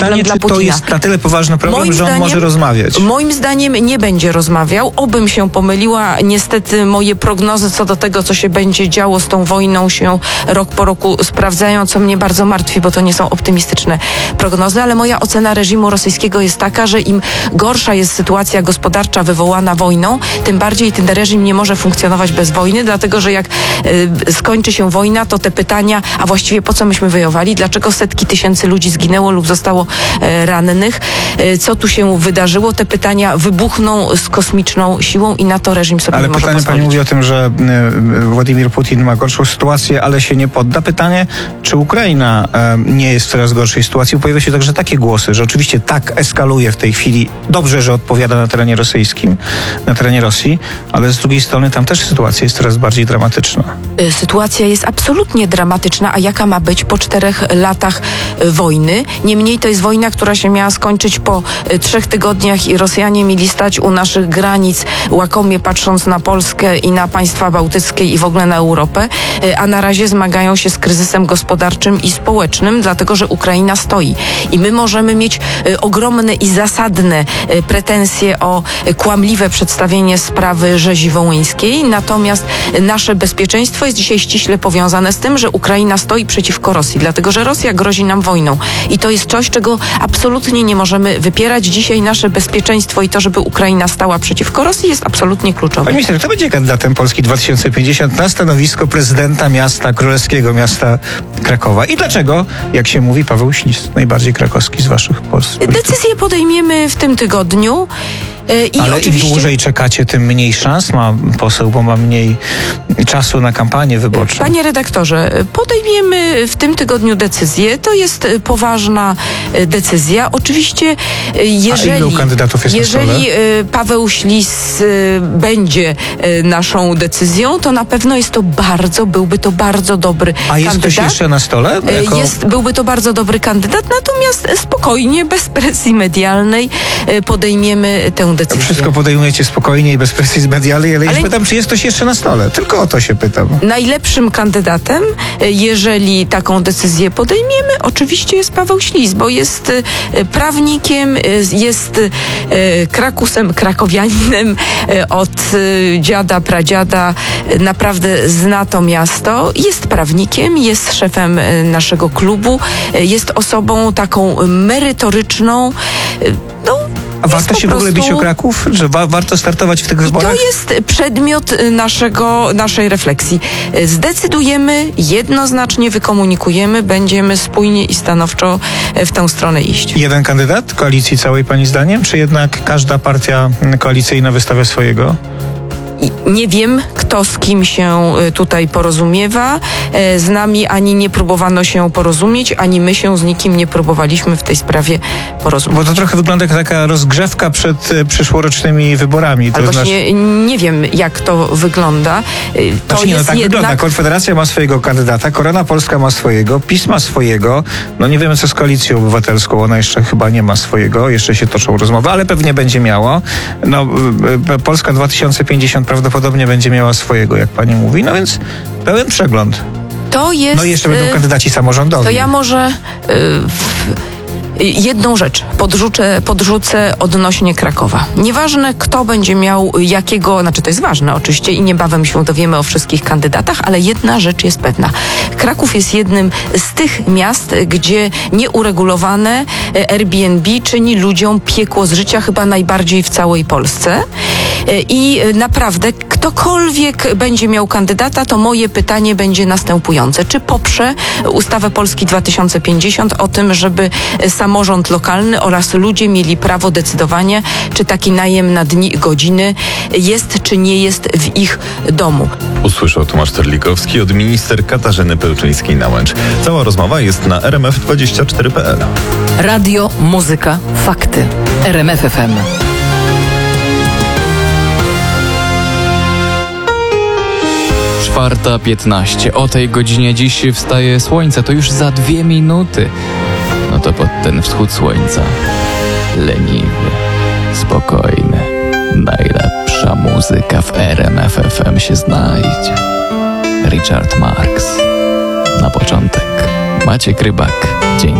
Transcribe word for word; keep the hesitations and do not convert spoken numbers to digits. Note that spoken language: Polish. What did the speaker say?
pytanie, dla czy Putina. to jest na tyle poważny problem, Moim że on zdaniem, może rozmawiać? Moim zdaniem nie będzie rozmawiał. Obym się pomyliła. Niestety moje prognozy co do tego, co się będzie działo z tą wojną, się rok po roku sprawdzają, co mnie bardzo martwi, bo to nie są optymistyczne prognozy, ale moja ocena reżimu rosyjskiego jest taka, że im gorsza jest sytuacja gospodarcza wywołana wojną, tym bardziej ten reżim nie może funkcjonować bez wojny, dlatego że jak y, skończy się wojna, to te pytania, a właściwie po co myśmy wyjowali, dlaczego setki tysięcy ludzi zginęło lub zostało y, rannych, y, co tu się wydarzyło, te pytania wybuchną z kosmiczną siłą i na to reżim sobie ale nie może pytanie, pozwolić. pani mówi o tym, że y, Władimir Putin ma gorszą sytuację, ale się nie podda. Pytanie, czy Ukraina y, nie jest w coraz gorszej sytuacji? Pojawia się także takie głosy, że oczywiście tak eskaluje w tej chwili. Dobrze, że odpowiada na terenie rosyjskim, na terenie Rosji, ale z drugiej strony tam też sytuacja jest coraz bardziej dramatyczna. Sytuacja jest absolutnie dramatyczna, a jaka ma być po czterech latach wojny? Niemniej to jest wojna, która się miała skończyć po trzech tygodniach i Rosjanie mieli stać u naszych granic, łakomie patrząc na Polskę i na państwa bałtyckie i w ogóle na Europę, a na razie zmagają się z kryzysem gospodarczym i społecznym, dlatego że Ukraina stoi. I my możemy mieć ogromne i zasadne pretensje o kłamliwe przedstawienie sprawy rzezi wołyńskiej, natomiast nasze bezpieczeństwo jest dzisiaj ściśle powiązane z tym, że Ukraina stoi przeciwko Rosji, dlatego że Rosja grozi nam wojną i to jest coś, czego absolutnie nie możemy wypierać. Dzisiaj nasze bezpieczeństwo i to, żeby Ukraina stała przeciwko Rosji, jest absolutnie kluczowe. Pani minister, kto będzie kandydatem Polski dwa tysiące pięćdziesiąt na stanowisko prezydenta miasta, królewskiego miasta Krakowa? I dlaczego, jak się mówi, Paweł Ślis, najbardziej krakowski z waszych polskich? Decyzję podejmiemy w tym tygodniu. I ale oczywiście... im dłużej czekacie, tym mniej szans ma poseł, bo ma mniej czasu na kampanię wyborczą. Panie redaktorze, podejmiemy w tym tygodniu decyzję. To jest poważna decyzja. Oczywiście, jeżeli, A ilu kandydatów jest jeżeli na stole? Paweł Ślis będzie naszą decyzją, to na pewno jest to bardzo, byłby to bardzo dobry A kandydat. jest ktoś jeszcze na stole? Jako... Jest, byłby to bardzo dobry kandydat, natomiast spokojnie, bez presji medialnej podejmiemy tę decyzję. Wszystko podejmujecie spokojnie i bez presji medialnej, ale, ale ja pytam, czy jest ktoś jeszcze na stole? Tylko o to się pytam. Najlepszym kandydatem, jeżeli taką decyzję podejmiemy, oczywiście jest Paweł Ślis, bo jest prawnikiem, jest krakusem, krakowianinem od dziada, pradziada, naprawdę zna to miasto, jest prawnikiem, jest szefem naszego klubu, jest osobą taką merytoryczną, no, a warto się w ogóle bić o Kraków? Że wa- warto startować w tych wyborach? To jest przedmiot naszego, naszej refleksji. Zdecydujemy, jednoznacznie wykomunikujemy, będziemy spójnie i stanowczo w tę stronę iść. Jeden kandydat koalicji całej pani zdaniem? Czy jednak każda partia koalicyjna wystawia swojego? Nie wiem, kto z kim się tutaj porozumiewa. Z nami ani nie próbowano się porozumieć, ani my się z nikim nie próbowaliśmy w tej sprawie porozumieć. Bo to trochę wygląda jak taka rozgrzewka przed przyszłorocznymi wyborami. To Ale znaczy... właśnie nie wiem, jak to wygląda. To znaczy, nie, jest no tak jednak... wygląda. Konfederacja ma swojego kandydata, Korona Polska ma swojego, PiS ma swojego. No nie wiemy, co z Koalicją Obywatelską. Ona jeszcze chyba nie ma swojego. Jeszcze się toczą rozmowy, ale pewnie będzie miało. No, Polska dwa tysiące pięćdziesiąt prawdopodobnie będzie miała swojego, jak pani mówi. No więc pełen przegląd. To jest... No i jeszcze będą kandydaci samorządowi. To ja może... Yy, w... Jedną rzecz podrzucę, podrzucę odnośnie Krakowa. Nieważne, kto będzie miał jakiego, znaczy to jest ważne oczywiście i niebawem się dowiemy o wszystkich kandydatach, ale jedna rzecz jest pewna. Kraków jest jednym z tych miast, gdzie nieuregulowane Airbnb czyni ludziom piekło z życia chyba najbardziej w całej Polsce. I naprawdę ktokolwiek będzie miał kandydata, to moje pytanie będzie następujące. Czy poprze ustawę Polski dwa tysiące pięćdziesiąt o tym, żeby samorząd lokalny oraz ludzie mieli prawo decydowania, czy taki najem na dni i godziny jest, czy nie jest w ich domu. Usłyszał Tomasz Terlikowski od minister Katarzyny Pełczyńskiej-Nałęcz. Cała rozmowa jest na r m f dwadzieścia cztery kropka p l. Radio, muzyka, fakty. R M F F M. czwarta piętnaście. O tej godzinie dziś wstaje słońce. To już za dwie minuty. No to pod ten wschód słońca leniwy, spokojny. Najlepsza muzyka w R M F F M się znajdzie. Richard Marx. Na początek Maciek Rybak. Dzień